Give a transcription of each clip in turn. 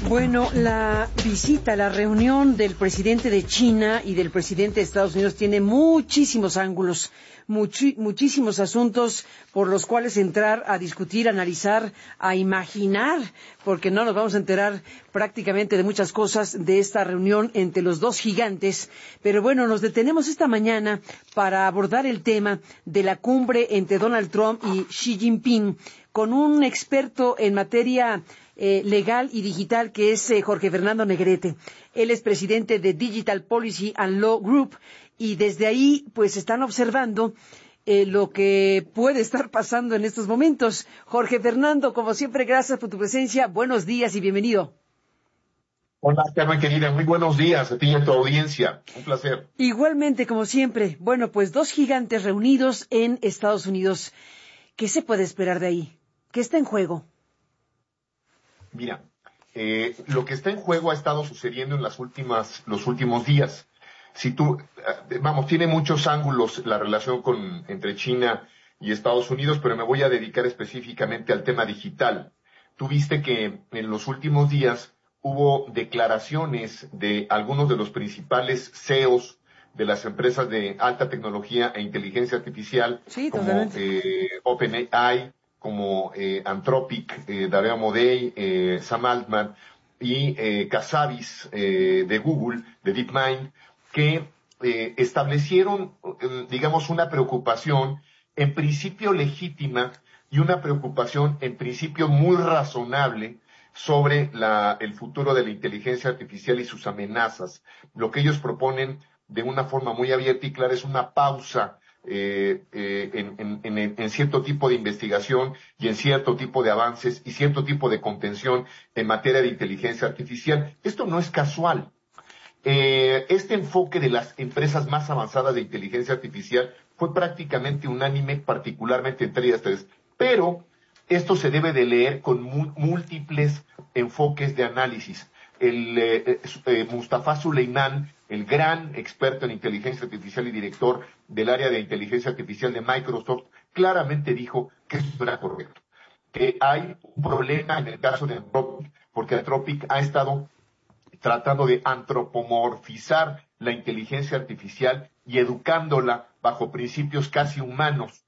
Bueno, la visita, la reunión del presidente de China y del presidente de Estados Unidos tiene muchísimos ángulos, muchísimos asuntos por los cuales entrar a discutir, a analizar, a imaginar, porque no nos vamos a enterar prácticamente de muchas cosas de esta reunión entre los dos gigantes. Pero bueno, nos detenemos esta mañana para abordar el tema de la cumbre entre Donald Trump y Xi Jinping con un experto en materia legal y digital, que es Jorge Fernando Negrete. Él es presidente de Digital Policy and Law Group, y desde ahí pues están observando lo que puede estar pasando en estos momentos. Jorge Fernando, como siempre, gracias por tu presencia. Buenos días y bienvenido. Hola, Carmen querida, muy buenos días a ti y a tu audiencia. Un placer. Igualmente, como siempre. Bueno, pues dos gigantes reunidos en Estados Unidos. ¿Qué se puede esperar de ahí? ¿Qué está en juego? Mira, lo que está en juego ha estado sucediendo en los últimos días. Tiene muchos ángulos la relación entre China y Estados Unidos, pero me voy a dedicar específicamente al tema digital. Tú viste que en los últimos días hubo declaraciones de algunos de los principales CEOs de las empresas de alta tecnología e inteligencia artificial, sí, como OpenAI, como Anthropic, Dario Amodei, Sam Altman y Casabis de Google, de DeepMind, que establecieron, digamos, una preocupación en principio legítima y una preocupación en principio muy razonable sobre el futuro de la inteligencia artificial y sus amenazas. Lo que ellos proponen de una forma muy abierta y clara es una pausa en cierto tipo de investigación y en cierto tipo de avances y cierto tipo de contención en materia de inteligencia artificial. Esto no es casual. Este enfoque de las empresas más avanzadas de inteligencia artificial fue prácticamente unánime, particularmente entre ellas tres. Pero esto se debe de leer con múltiples enfoques de análisis. Mustafa Suleyman, el gran experto en inteligencia artificial y director del área de inteligencia artificial de Microsoft, claramente dijo que eso era correcto. Que hay un problema en el caso de Anthropic, porque Anthropic ha estado tratando de antropomorfizar la inteligencia artificial y educándola bajo principios casi humanos.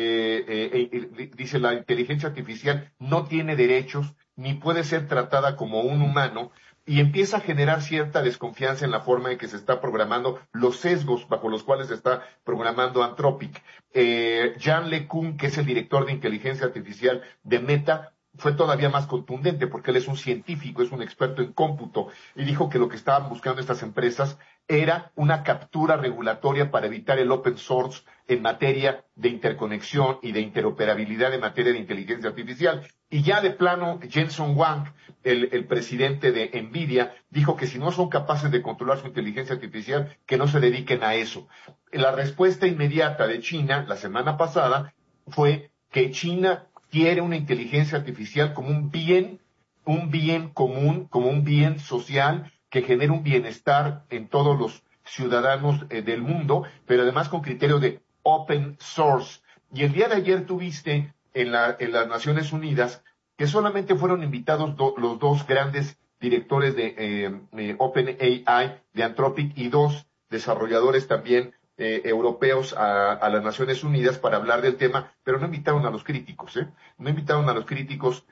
Dice, la inteligencia artificial no tiene derechos ni puede ser tratada como un humano, y empieza a generar cierta desconfianza en la forma en que se está programando, los sesgos bajo los cuales se está programando Anthropic. Jan LeCun, que es el director de inteligencia artificial de Meta, fue todavía más contundente porque él es un científico, es un experto en cómputo, y dijo que lo que estaban buscando estas empresas era una captura regulatoria para evitar el open source en materia de interconexión y de interoperabilidad en materia de inteligencia artificial. Y ya de plano, Jensen Huang, el presidente de NVIDIA, dijo que si no son capaces de controlar su inteligencia artificial, que no se dediquen a eso. La respuesta inmediata de China la semana pasada fue que China quiere una inteligencia artificial como un bien común, como un bien social que genere un bienestar en todos los ciudadanos del mundo, pero además con criterio de open source. Y el día de ayer tuviste en las Naciones Unidas que solamente fueron invitados los dos grandes directores de OpenAI, de Anthropic, y dos desarrolladores también europeos a las Naciones Unidas para hablar del tema, pero no invitaron a los críticos, no invitaron a los críticos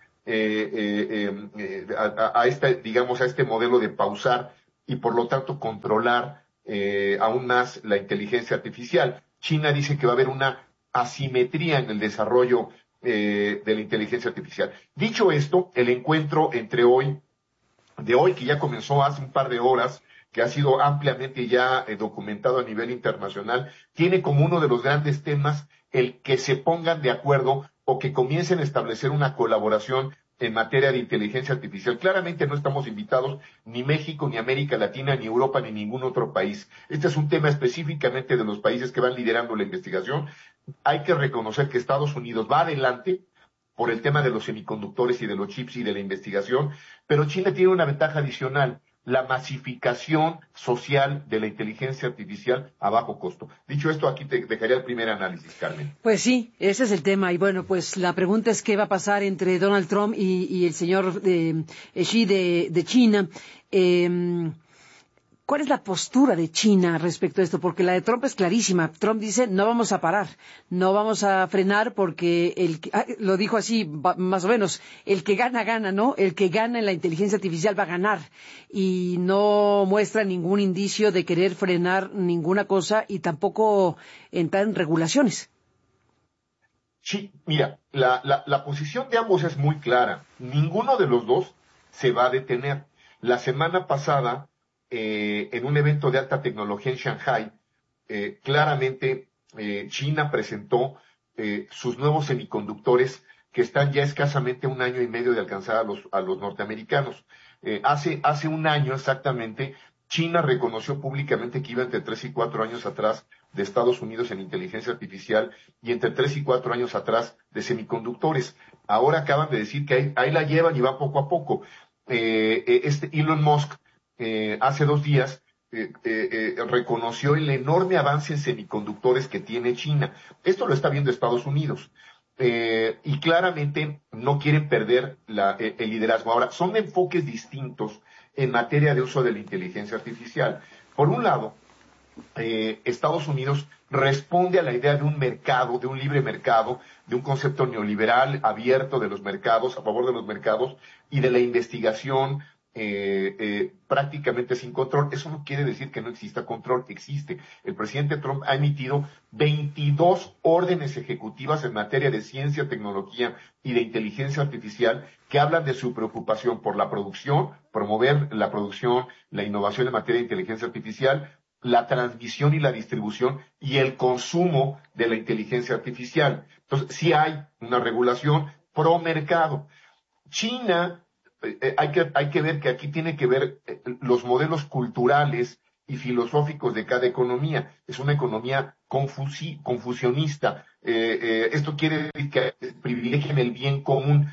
a este modelo de pausar y por lo tanto controlar aún más la inteligencia artificial. China dice que va a haber una asimetría en el desarrollo de la inteligencia artificial. Dicho esto, el encuentro de hoy, que ya comenzó hace un par de horas, que ha sido ampliamente ya documentado a nivel internacional, tiene como uno de los grandes temas el que se pongan de acuerdo o que comiencen a establecer una colaboración en materia de inteligencia artificial. Claramente no estamos invitados ni México, ni América Latina, ni Europa, ni ningún otro país. Este es un tema específicamente de los países que van liderando la investigación. Hay que reconocer que Estados Unidos va adelante por el tema de los semiconductores y de los chips y de la investigación, pero China tiene una ventaja adicional. la masificación social de la inteligencia artificial a bajo costo. Dicho esto, aquí te dejaría el primer análisis, Carmen. Pues sí, ese es el tema. Y bueno, pues la pregunta es qué va a pasar entre Donald Trump y el señor Xi de China. ¿Cuál es la postura de China respecto a esto? Porque la de Trump es clarísima. Trump dice, no vamos a parar, no vamos a frenar porque lo dijo así, más o menos, el que gana, gana, ¿no? El que gana en la inteligencia artificial va a ganar. Y no muestra ningún indicio de querer frenar ninguna cosa y tampoco entrar en regulaciones. Sí, mira, la posición de ambos es muy clara. Ninguno de los dos se va a detener. La semana pasada, en un evento de alta tecnología en Shanghai, claramente China presentó sus nuevos semiconductores que están ya escasamente 1 año y medio de alcanzar a los norteamericanos. Hace un año exactamente, China reconoció públicamente que iba entre 3 y 4 años atrás de Estados Unidos en inteligencia artificial y entre 3 y 4 años atrás de semiconductores. Ahora acaban de decir que ahí la llevan y va poco a poco. Elon Musk hace 2 días reconoció el enorme avance en semiconductores que tiene China. Esto lo está viendo Estados Unidos. Y claramente no quieren perder el liderazgo. Ahora, son enfoques distintos en materia de uso de la inteligencia artificial. Por un lado, Estados Unidos responde a la idea de un mercado, de un libre mercado, de un concepto neoliberal abierto de los mercados, a favor de los mercados y de la investigación prácticamente sin control. Eso no quiere decir que no exista control, existe. El presidente Trump ha emitido 22 órdenes ejecutivas en materia de ciencia, tecnología y de inteligencia artificial que hablan de su preocupación por la producción, promover la producción, la innovación en materia de inteligencia artificial, la transmisión y la distribución y el consumo de la inteligencia artificial. Entonces, sí hay una regulación pro mercado. China, hay que ver que aquí tiene que ver los modelos culturales y filosóficos de cada economía. Es una economía confusionista. Esto quiere decir que privilegian el bien común,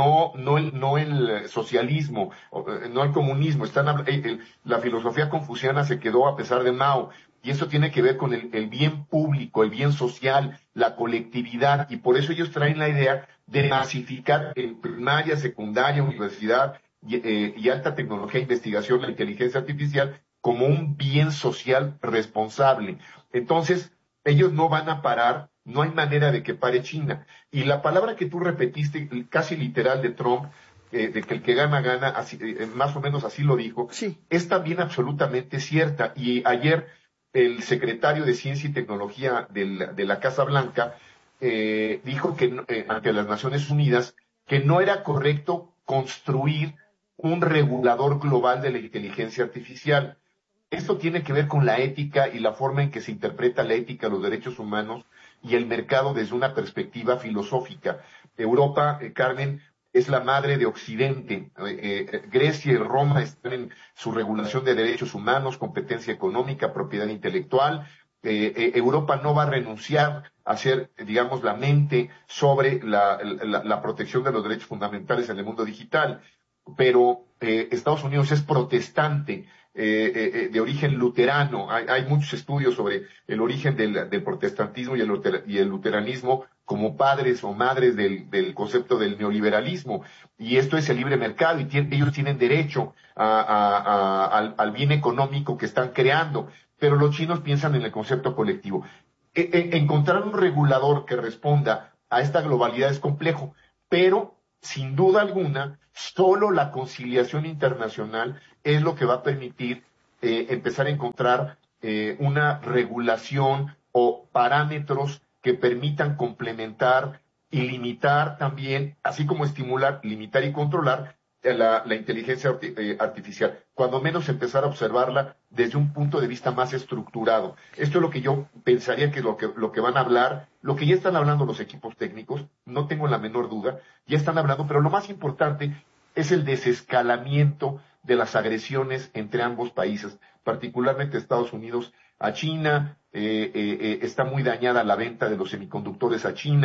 no el socialismo, no el comunismo. La filosofía confuciana se quedó a pesar de Mao. Y eso tiene que ver con el bien público, el bien social, la colectividad. Y por eso ellos traen la idea de masificar en primaria, secundaria, universidad y alta tecnología e investigación la inteligencia artificial como un bien social responsable. Entonces, ellos no van a parar, no hay manera de que pare China. Y la palabra que tú repetiste, casi literal de Trump, de que el que gana, gana, así, más o menos así lo dijo, Sí. es también absolutamente cierta. Y ayer el secretario de Ciencia y Tecnología de la Casa Blanca dijo que ante las Naciones Unidas que no era correcto construir un regulador global de la inteligencia artificial. Esto tiene que ver con la ética y la forma en que se interpreta la ética, los derechos humanos y el mercado desde una perspectiva filosófica. Europa, Carmen, es la madre de Occidente. Grecia y Roma están en su regulación de derechos humanos, competencia económica, propiedad intelectual. Europa no va a renunciar a ser, digamos, la mente sobre la protección de los derechos fundamentales en el mundo digital. Pero Estados Unidos es protestante, de origen luterano. Hay muchos estudios sobre el origen del protestantismo y el luteranismo como padres o madres del concepto del neoliberalismo. Y esto es el libre mercado y ellos tienen derecho al bien económico que están creando. Pero los chinos piensan en el concepto colectivo. Encontrar un regulador que responda a esta globalidad es complejo, pero sin duda alguna, solo la conciliación internacional es lo que va a permitir empezar a encontrar una regulación o parámetros que permitan complementar y limitar también, así como estimular, limitar y controlar la inteligencia artificial, cuando menos empezar a observarla desde un punto de vista más estructurado. Esto es lo que yo pensaría que lo que van a hablar, lo que ya están hablando los equipos técnicos, no tengo la menor duda, ya están hablando, pero lo más importante es el desescalamiento de las agresiones entre ambos países, particularmente Estados Unidos a China. Está muy dañada la venta de los semiconductores a China.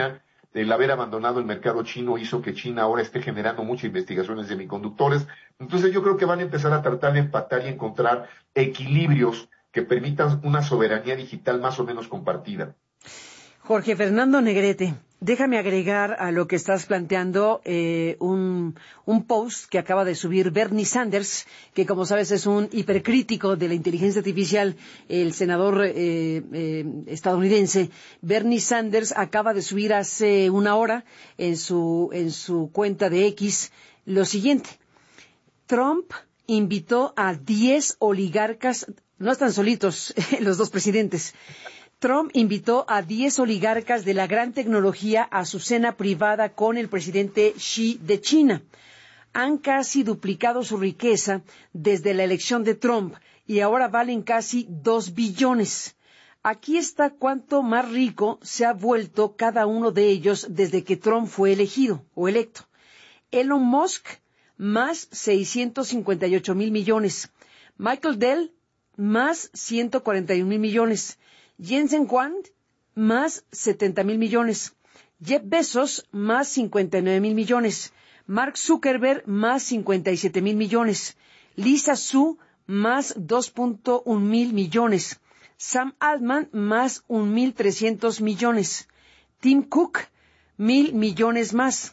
el haber abandonado el mercado chino hizo que China ahora esté generando muchas investigaciones de semiconductores. Entonces yo creo que van a empezar a tratar de empatar y encontrar equilibrios que permitan una soberanía digital más o menos compartida. Jorge Fernando Negrete, déjame agregar a lo que estás planteando un post que acaba de subir Bernie Sanders, que como sabes es un hipercrítico de la inteligencia artificial, el senador estadounidense. Bernie Sanders acaba de subir hace una hora en su cuenta de X lo siguiente: Trump invitó a 10 oligarcas, no están solitos los dos presidentes. Trump invitó a 10 oligarcas de la gran tecnología a su cena privada con el presidente Xi de China. Han casi duplicado su riqueza desde la elección de Trump y ahora valen casi 2 billones. Aquí está cuánto más rico se ha vuelto cada uno de ellos desde que Trump fue elegido o electo. Elon Musk, más 658,000 millones. Michael Dell, más 141,000 millones. Jensen Huang, más 70,000 millones. Jeff Bezos, más 59,000 millones. Mark Zuckerberg, más 57,000 millones. Lisa Su, más 2.1 mil millones. Sam Altman, más 1,300 millones. Tim Cook, 1,000 millones más.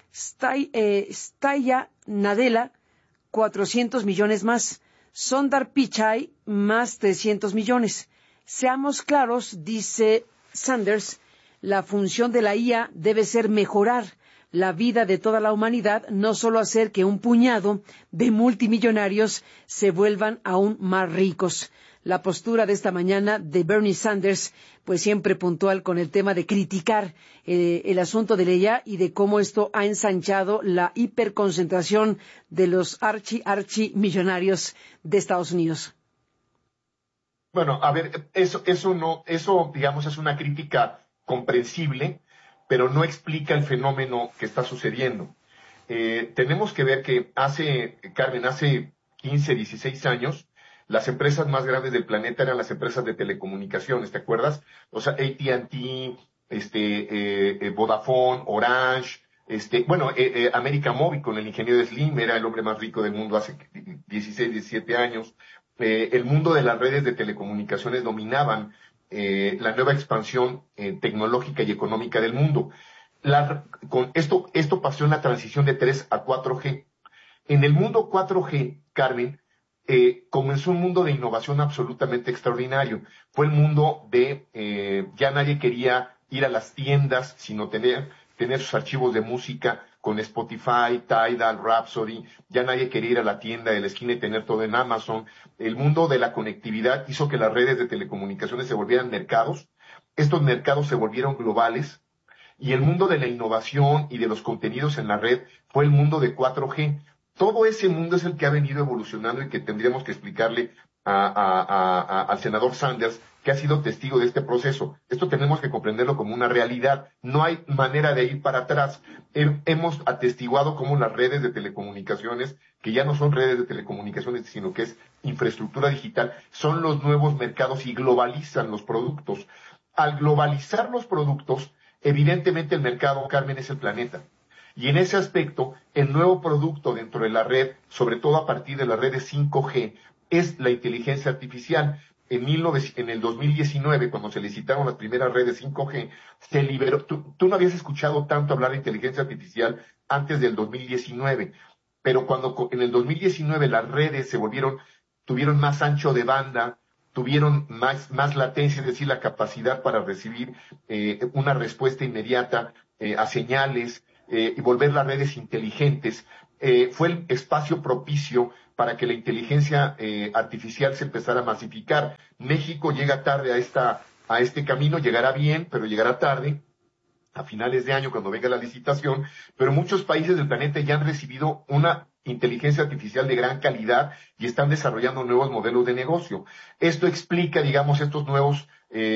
Satya Nadella, 400 millones más. Sundar Pichai, más 300 millones. Seamos claros, dice Sanders, la función de la IA debe ser mejorar la vida de toda la humanidad, no solo hacer que un puñado de multimillonarios se vuelvan aún más ricos. La postura de esta mañana de Bernie Sanders, pues siempre puntual con el tema de criticar el asunto de la IA y de cómo esto ha ensanchado la hiperconcentración de los archimillonarios de Estados Unidos. Bueno, a ver, eso digamos es una crítica comprensible, pero no explica el fenómeno que está sucediendo. Tenemos que ver que hace 15, 16 años, las empresas más grandes del planeta eran las empresas de telecomunicaciones, ¿te acuerdas? O sea, AT&T, Vodafone, Orange, América Móvil con el ingeniero Slim, era el hombre más rico del mundo hace 16, 17 años. El mundo de las redes de telecomunicaciones dominaban la nueva expansión tecnológica y económica del mundo. Esto pasó en la transición de 3 a 4G. En el mundo 4G, Carmen, comenzó un mundo de innovación absolutamente extraordinario. Fue el mundo de ya nadie quería ir a las tiendas, sino tener sus archivos de música con Spotify, Tidal, Rhapsody. Ya nadie quería ir a la tienda de la esquina y tener todo en Amazon. El mundo de la conectividad hizo que las redes de telecomunicaciones se volvieran mercados. Estos mercados se volvieron globales. Y el mundo de la innovación y de los contenidos en la red fue el mundo de 4G. Todo ese mundo es el que ha venido evolucionando y que tendríamos que explicarle al senador Sanders, que ha sido testigo de este proceso. Esto tenemos que comprenderlo como una realidad. No hay manera de ir para atrás. Hemos atestiguado cómo las redes de telecomunicaciones, que ya no son redes de telecomunicaciones, sino que es infraestructura digital, son los nuevos mercados y globalizan los productos. Al globalizar los productos, evidentemente el mercado, Carmen, es el planeta. Y en ese aspecto, el nuevo producto dentro de la red, sobre todo a partir de las redes 5G, es la inteligencia artificial. En el 2019, cuando se licitaron las primeras redes 5G, se liberó. Tú no habías escuchado tanto hablar de inteligencia artificial antes del 2019, pero cuando en el 2019 las redes tuvieron más ancho de banda, tuvieron más latencia, es decir, la capacidad para recibir una respuesta inmediata a señales, y volver las redes inteligentes, fue el espacio propicio para que la inteligencia artificial se empezara a masificar. México llega tarde a este camino, llegará bien, pero llegará tarde, a finales de año cuando venga la licitación, pero muchos países del planeta ya han recibido una inteligencia artificial de gran calidad y están desarrollando nuevos modelos de negocio. Esto explica, digamos, estos nuevos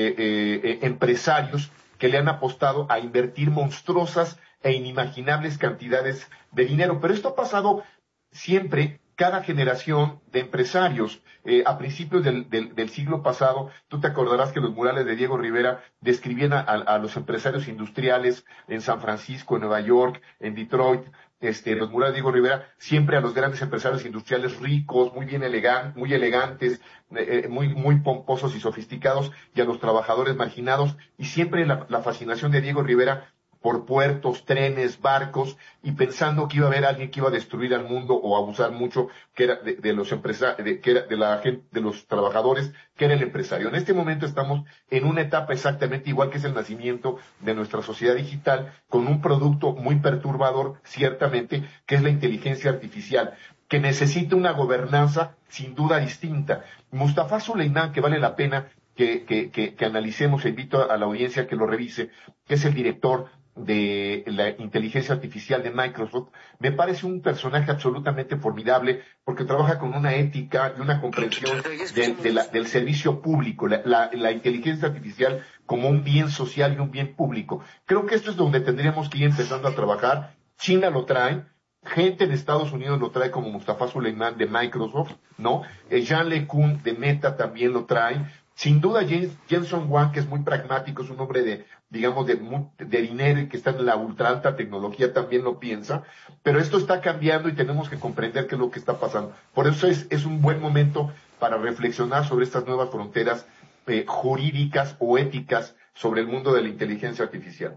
empresarios que le han apostado a invertir monstruosas e inimaginables cantidades de dinero. Pero esto ha pasado siempre, cada generación de empresarios. A principios del siglo pasado, tú te acordarás que los murales de Diego Rivera describían a los empresarios industriales en San Francisco, en Nueva York, en Detroit. Los murales de Diego Rivera, siempre a los grandes empresarios industriales ricos, muy elegantes, muy pomposos y sofisticados, y a los trabajadores marginados, y siempre la fascinación de Diego Rivera por puertos, trenes, barcos, y pensando que iba a haber alguien que iba a destruir al mundo o abusar mucho, que era de los empresarios, que era de la gente, de los trabajadores, que era el empresario. En este momento estamos en una etapa exactamente igual, que es el nacimiento de nuestra sociedad digital, con un producto muy perturbador, ciertamente, que es la inteligencia artificial, que necesita una gobernanza sin duda distinta. Mustafa Suleyman, que vale la pena que analicemos, e invito a la audiencia que lo revise, que es el director de la inteligencia artificial de Microsoft, me parece un personaje absolutamente formidable, porque trabaja con una ética y una comprensión del servicio público, la inteligencia artificial como un bien social y un bien público. Creo que esto es donde tendríamos que ir empezando a trabajar. China lo trae, gente en Estados Unidos lo trae, como Mustafa Suleyman de Microsoft, ¿no? Jean LeCun de Meta también lo trae. Sin duda, Jensen Huang, que es muy pragmático, es un hombre de dinero y que está en la ultra alta tecnología, también lo piensa. Pero esto está cambiando y tenemos que comprender qué es lo que está pasando. Por eso es un buen momento para reflexionar sobre estas nuevas fronteras jurídicas o éticas sobre el mundo de la inteligencia artificial.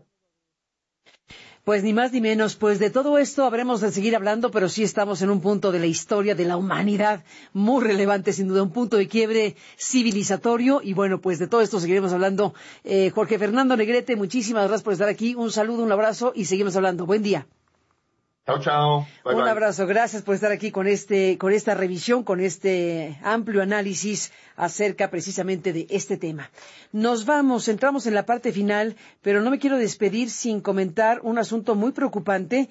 Pues ni más ni menos, pues de todo esto habremos de seguir hablando, pero sí estamos en un punto de la historia de la humanidad muy relevante, sin duda, un punto de quiebre civilizatorio, y bueno, pues de todo esto seguiremos hablando. Jorge Fernando Negrete, muchísimas gracias por estar aquí, un saludo, un abrazo y seguimos hablando. Buen día. Chao, chao. Bye, un abrazo, gracias por estar aquí con esta revisión, con este amplio análisis acerca precisamente de este tema. Entramos en la parte final, pero no me quiero despedir sin comentar un asunto muy preocupante,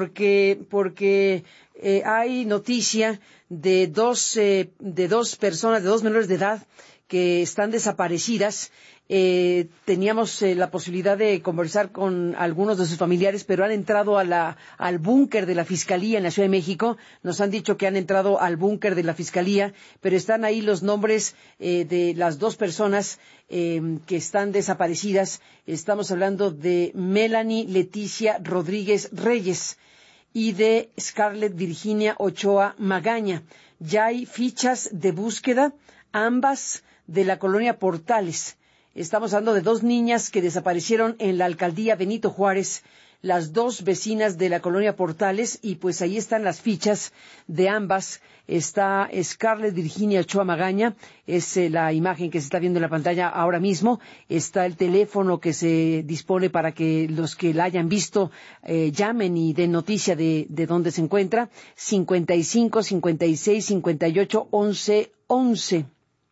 porque hay noticia de dos personas, de dos menores de edad que están desaparecidas. Teníamos la posibilidad de conversar con algunos de sus familiares, pero han entrado al búnker de la Fiscalía en la Ciudad de México. Nos han dicho que han entrado al búnker de la Fiscalía, pero están ahí los nombres de las dos personas que están desaparecidas. Estamos hablando de Melanie Leticia Rodríguez Reyes y de Scarlett Virginia Ochoa Magaña. Ya hay fichas de búsqueda, ambas de la colonia Portales. Estamos hablando de dos niñas que desaparecieron en la alcaldía Benito Juárez, las dos vecinas de la colonia Portales, y pues ahí están las fichas de ambas. Está Scarlett Virginia Ochoa Magaña, es la imagen que se está viendo en la pantalla ahora mismo. Está el teléfono que se dispone para que los que la hayan visto llamen y den noticia de dónde se encuentra. 55 56 58 11 11.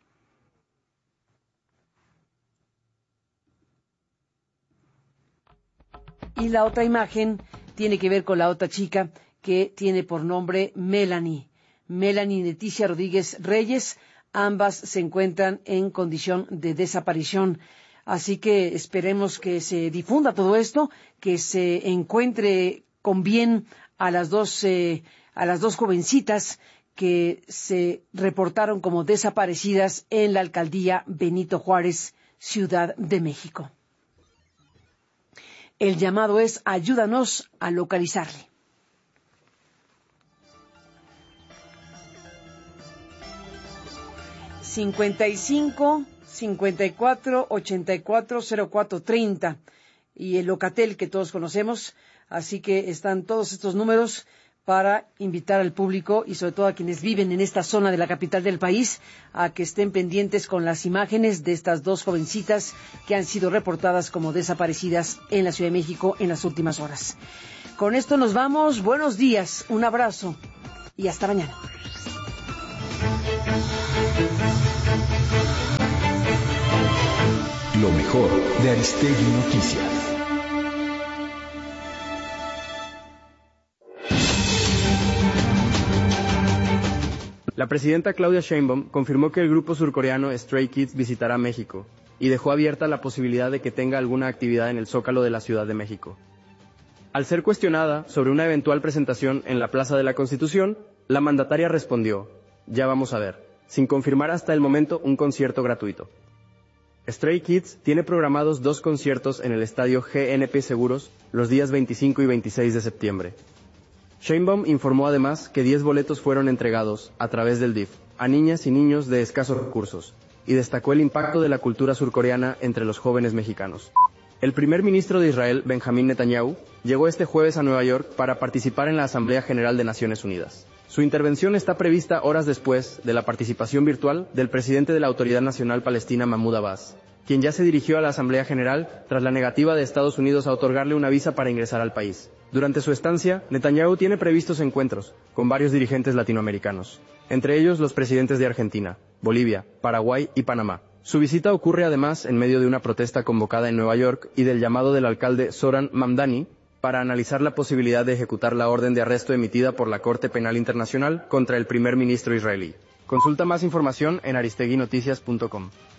Y la otra imagen tiene que ver con la otra chica, que tiene por nombre Melanie Leticia Rodríguez Reyes. Ambas se encuentran en condición de desaparición. Así que esperemos que se difunda todo esto, que se encuentre con bien a las dos jovencitas que se reportaron como desaparecidas en la alcaldía Benito Juárez, Ciudad de México. El llamado es: ayúdanos a localizarle. ...55 54 84 04 30... y el Locatel que todos conocemos. Así que están todos estos números para invitar al público y sobre todo a quienes viven en esta zona de la capital del país a que estén pendientes con las imágenes de estas dos jovencitas que han sido reportadas como desaparecidas en la Ciudad de México en las últimas horas. Con esto nos vamos. Buenos días, un abrazo y hasta mañana. Lo mejor de Aristegui Noticias. La presidenta Claudia Sheinbaum confirmó que el grupo surcoreano Stray Kids visitará México y dejó abierta la posibilidad de que tenga alguna actividad en el Zócalo de la Ciudad de México. Al ser cuestionada sobre una eventual presentación en la Plaza de la Constitución, la mandataria respondió: ya vamos a ver, sin confirmar hasta el momento un concierto gratuito. Stray Kids tiene programados 2 conciertos en el estadio GNP Seguros los días 25 y 26 de septiembre. Sheinbaum informó además que 10 boletos fueron entregados, a través del DIF, a niñas y niños de escasos recursos, y destacó el impacto de la cultura surcoreana entre los jóvenes mexicanos. El primer ministro de Israel, Benjamín Netanyahu, llegó este jueves a Nueva York para participar en la Asamblea General de Naciones Unidas. Su intervención está prevista horas después de la participación virtual del presidente de la Autoridad Nacional Palestina, Mahmoud Abbas, quien ya se dirigió a la Asamblea General tras la negativa de Estados Unidos a otorgarle una visa para ingresar al país. Durante su estancia, Netanyahu tiene previstos encuentros con varios dirigentes latinoamericanos, entre ellos los presidentes de Argentina, Bolivia, Paraguay y Panamá. Su visita ocurre además en medio de una protesta convocada en Nueva York y del llamado del alcalde Zohran Mamdani para analizar la posibilidad de ejecutar la orden de arresto emitida por la Corte Penal Internacional contra el primer ministro israelí. Consulta más información en aristeguinoticias.com.